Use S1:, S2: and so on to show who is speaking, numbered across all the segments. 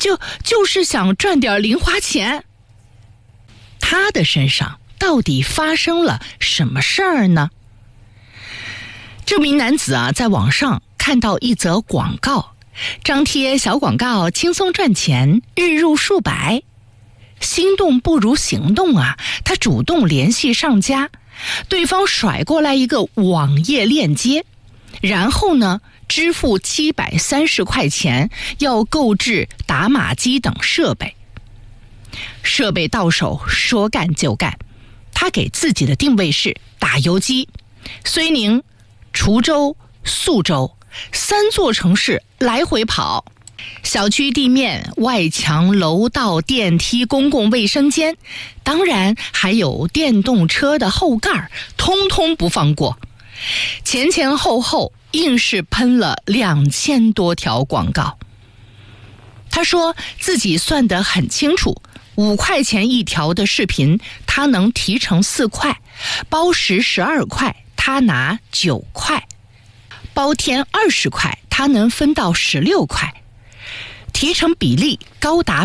S1: 就是想赚点零花钱。他的身上到底发生了什么事儿呢？这名男子在网上看到一则广告，张贴小广告轻松赚钱，日入数百。心动不如行动他主动联系商家，对方甩过来一个网页链接，然后呢支付730块钱，要购置打码机等设备。设备到手说干就干，他给自己的定位是打游击，睢宁、滁州、宿州3座城市来回跑，小区地面、外墙、楼道、电梯、公共卫生间，当然还有电动车的后盖，通通不放过。前前后后硬是喷了2000多条广告。他说自己算得很清楚，5块钱一条的视频他能提成4块，包时12块他拿9块，包天20块他能分到16块，提成比例高达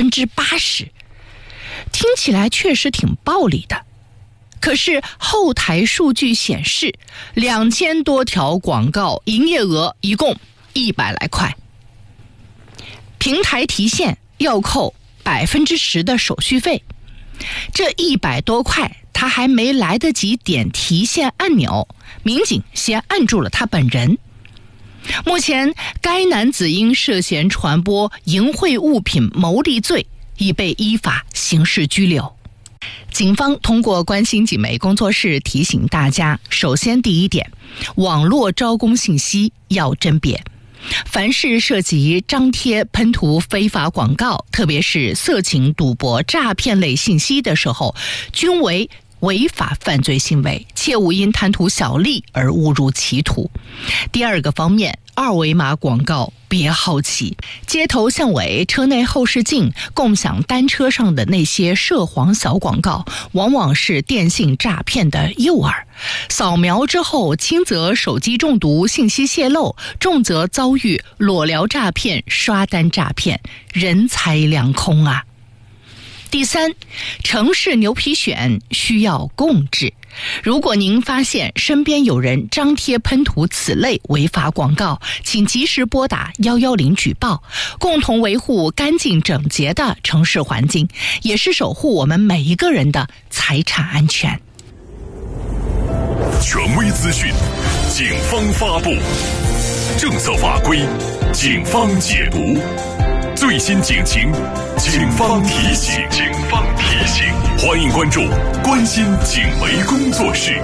S1: 80%，听起来确实挺暴利的。可是后台数据显示，2000多条广告营业额一共100来块，平台提现要扣10%的手续费，这100多块他还没来得及点提现按钮，民警先按住了他本人。目前该男子因涉嫌传播淫秽物品牟利罪已被依法刑事拘留。警方通过关心警媒工作室提醒大家，首先第一点，网络招工信息要甄别，凡是涉及张贴喷涂非法广告，特别是色情、赌博、诈骗类信息的时候，均为违法犯罪行为，切勿因贪图小利而误入歧途。第二个方面，二维码广告别好奇，街头巷尾、车内后视镜、共享单车上的那些涉黄小广告，往往是电信诈骗的诱饵。扫描之后，轻则手机中毒、信息泄露，重则遭遇裸聊诈骗、刷单诈骗，人财两空啊。第三，城市牛皮癣需要共治。如果您发现身边有人张贴喷涂此类违法广告，请及时拨打110举报，共同维护干净整洁的城市环境，也是守护我们每一个人的财产安全。
S2: 权威资讯，警方发布；政策法规，警方解读；最新警情，警方提醒。欢迎关注关心警媒工作室。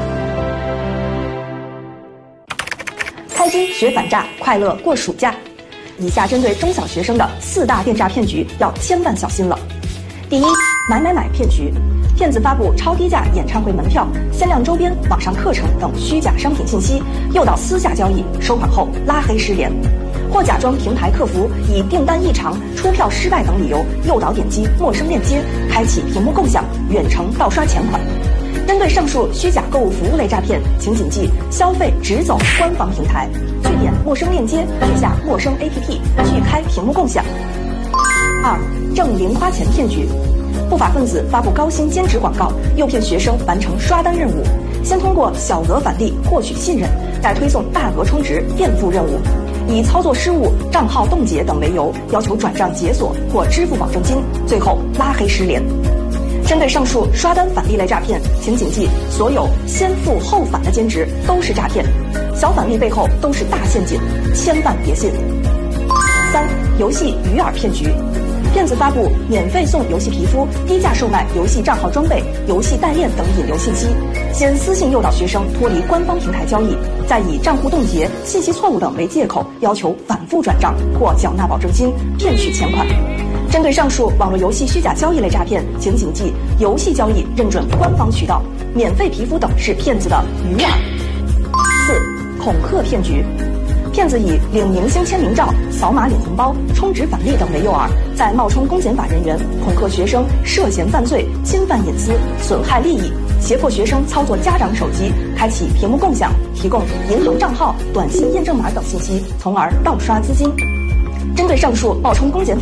S3: 开机学反诈，快乐过暑假。以下针对中小学生的4大电诈骗局要千万小心了。第一，买骗局，骗子发布超低价演唱会门票、限量周边、网上课程等虚假商品信息，诱导私下交易，收款后拉黑失联，或假装平台客服，以订单异常、出票失败等理由诱导点击陌生链接，开启屏幕共享，远程盗刷钱款。针对上述虚假购物服务类诈骗，请谨记消费只走官方平台，去点陌生链接，去下陌生 APP， 去开屏幕共享。二，挣零花钱骗局，不法分子发布高薪兼职广告，诱骗学生完成刷单任务，先通过小额返利获取信任，再推送大额充值垫付任务，以操作失误、账号冻结等为由，要求转账解锁或支付保证金，最后拉黑失联。针对上述刷单返利类诈骗，请谨记，所有先付后返的兼职都是诈骗，小返利背后都是大陷阱，千万别信。三，游戏鱼饵骗局，骗子发布免费送游戏皮肤、低价售卖游戏账号装备、游戏代练等引流信息，先私信诱导学生脱离官方平台交易，再以账户冻结、信息错误等为借口，要求反复转账或缴纳保证金，骗取钱款。针对上述网络游戏虚假交易类诈骗，请谨记，游戏交易认准官方渠道，免费皮肤等是骗子的鱼饵。四，恐吓骗局，骗子以领明星签名照、扫码领红包、充值返利等为诱饵，再冒充公检法人员，恐吓学生涉嫌犯罪、侵犯隐私、损害利益，胁迫学生操作家长手机，开启屏幕共享，提供银行账号、短信验证码等信息，从而盗刷资金。针对上述冒充公检法